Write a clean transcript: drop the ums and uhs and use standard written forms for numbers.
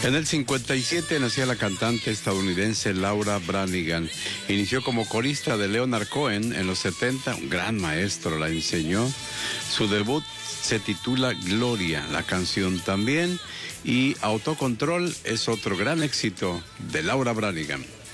En el 57 nacía la cantante estadounidense Laura Branigan. Inició como corista de Leonard Cohen en los 70, un gran maestro la enseñó. Su debut se titula Gloria, la canción también, y Autocontrol es otro gran éxito de Laura Branigan.